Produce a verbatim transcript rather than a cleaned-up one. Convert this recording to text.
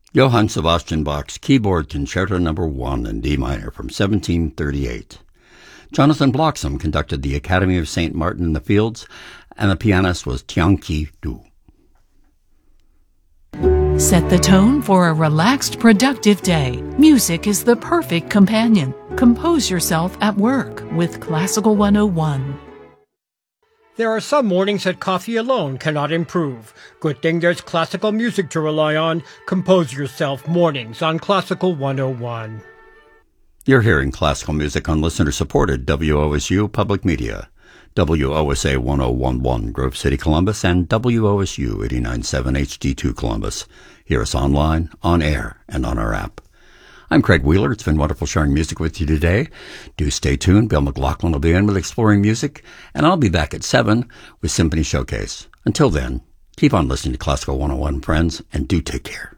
Johann Sebastian Bach's Keyboard Concerto Number one in D minor from seventeen thirty-eight. Jonathan Bloxham conducted the Academy of Saint Martin in the Fields, and the pianist was Tianqi Du. Set the tone for a relaxed, productive day. Music is the perfect companion. Compose yourself at work with Classical one oh one. There are some mornings that coffee alone cannot improve. Good thing there's classical music to rely on. Compose yourself mornings on Classical one oh one. You're hearing classical music on listener-supported W O S U Public Media, W O S A one oh one point one Grove City, Columbus, and W O S U eighty-nine point seven H D two Columbus. Hear us online, on air, and on our app. I'm Craig Wheeler. It's been wonderful sharing music with you today. Do stay tuned. Bill McLaughlin will be in with Exploring Music, and I'll be back at seven with Symphony Showcase. Until then, keep on listening to Classical one oh one, friends, and do take care.